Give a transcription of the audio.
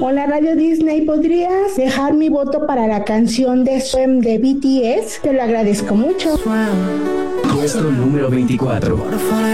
Hola Radio Disney, ¿podrías dejar mi voto para la canción de Swim de BTS? Te lo agradezco mucho. Puesto número 24.